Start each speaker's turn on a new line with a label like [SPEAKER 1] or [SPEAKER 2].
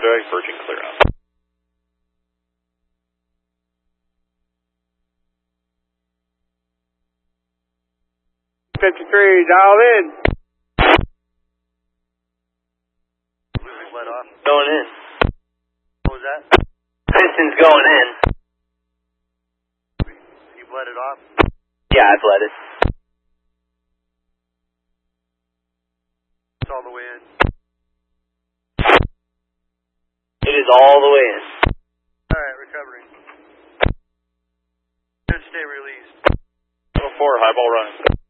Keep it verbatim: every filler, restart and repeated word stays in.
[SPEAKER 1] diverging clear out.
[SPEAKER 2] fifty-three, dial in.
[SPEAKER 3] Let off. Going in. What was that?
[SPEAKER 4] Piston's going in.
[SPEAKER 3] You bled it off?
[SPEAKER 4] Yeah, I bled it.
[SPEAKER 3] It's all the way in.
[SPEAKER 4] It is all the way in.
[SPEAKER 3] Alright, recovering. Should stay released.
[SPEAKER 1] four, highball running.